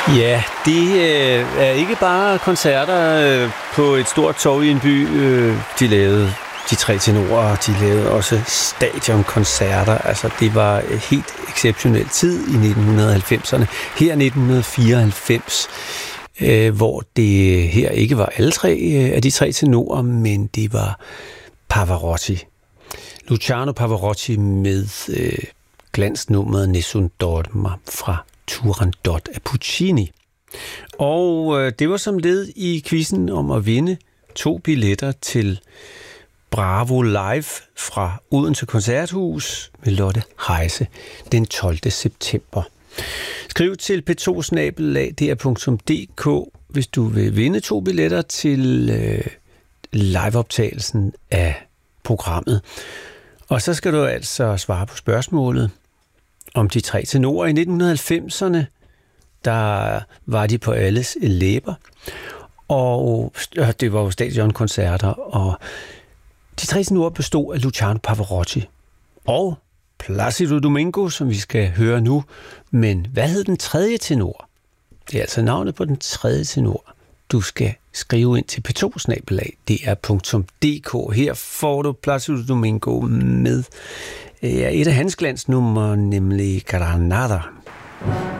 Ja, det er ikke bare koncerter på et stort torv i en by. De lavede de tre tenorer, de lavede også stadionkoncerter. Altså, det var en helt exceptionel tid i 1990'erne. Her 1994, hvor det her ikke var alle tre af de tre tenorer, men det var Pavarotti. Luciano Pavarotti med glansnummeret Nessun Dorma fra Turandot af Puccini. Og det var som led i quizzen om at vinde 2 billetter til Bravo Live fra Odense Koncerthus med Lotte Heise den 12. september. Skriv til p2@dr.dk, hvis du vil vinde 2 billetter til liveoptagelsen af programmet. Og så skal du altså svare på spørgsmålet om de tre tenorer. I 1990'erne, der var de på alles læber, og det var jo stadionkoncerter, og de tre tenorer bestod af Luciano Pavarotti og Plácido Domingo, som vi skal høre nu. Men hvad hed den tredje tenor? Det er altså navnet på den tredje tenor. Du skal skrive ind til p2@dr.dk. Her får du Plácido Domingo med et af hans glansnumre, nemlig Granada.